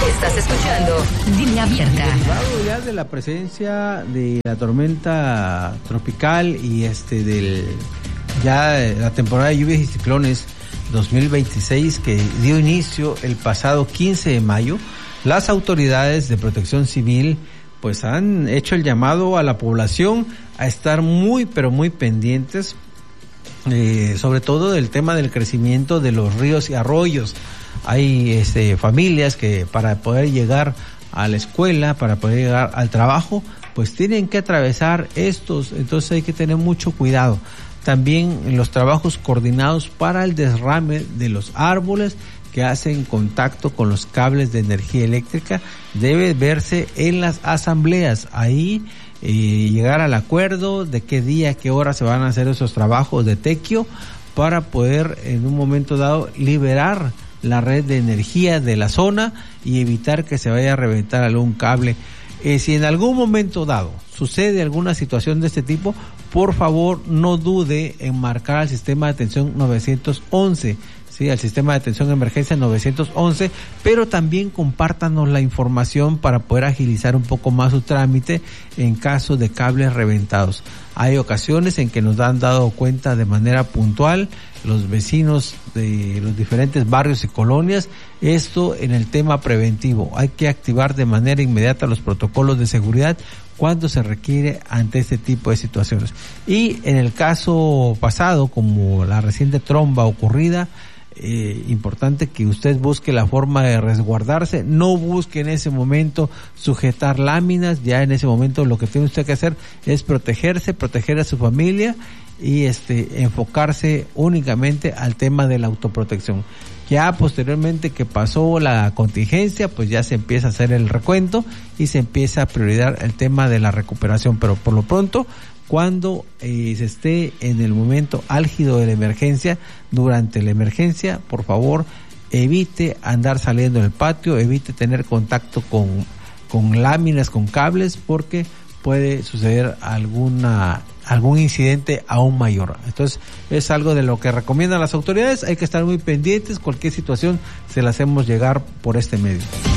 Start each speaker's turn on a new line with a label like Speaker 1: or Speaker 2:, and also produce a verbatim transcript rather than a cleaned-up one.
Speaker 1: Estás escuchando Línea Abierta.
Speaker 2: Derivado ya de la presencia de la tormenta tropical y este del ya la temporada de lluvias y ciclones dos mil veintiséis que dio inicio el pasado quince de mayo, las autoridades de protección civil pues han hecho el llamado a la población a estar muy pero muy pendientes, eh, sobre todo del tema del crecimiento de los ríos y arroyos. Hay este, familias que para poder llegar a la escuela, para poder llegar al trabajo, pues tienen que atravesar estos, entonces hay que tener mucho cuidado. También los trabajos coordinados para el derrame de los árboles que hacen contacto con los cables de energía eléctrica debe verse en las asambleas. Ahí eh, llegar al acuerdo de qué día, qué hora se van a hacer esos trabajos de tequio para poder en un momento dado liberar la red de energía de la zona y evitar que se vaya a reventar algún cable. Eh, si en algún momento dado sucede alguna situación de este tipo, por favor no dude en marcar al sistema de atención nueve once, sí, al sistema de atención de emergencia nueve once, pero también compártanos la información para poder agilizar un poco más su trámite en caso de cables reventados. Hay ocasiones en que nos han dado cuenta de manera puntual los vecinos de los diferentes barrios y colonias, esto en el tema preventivo. Hay que activar de manera inmediata los protocolos de seguridad cuando se requiere ante este tipo de situaciones. Y en el caso pasado, como la reciente tromba ocurrida, Eh, importante que usted busque la forma de resguardarse, no busque en ese momento sujetar láminas, ya en ese momento lo que tiene usted que hacer es protegerse, proteger a su familia y este enfocarse únicamente al tema de la autoprotección. Ya posteriormente que pasó la contingencia, pues ya se empieza a hacer el recuento y se empieza a priorizar el tema de la recuperación, pero por lo pronto cuando eh, se esté en el momento álgido de la emergencia, durante la emergencia, por favor, evite andar saliendo del patio, evite tener contacto con, con láminas, con cables, porque puede suceder alguna algún incidente aún mayor. Entonces, es algo de lo que recomiendan las autoridades, hay que estar muy pendientes, cualquier situación se la hacemos llegar por este medio.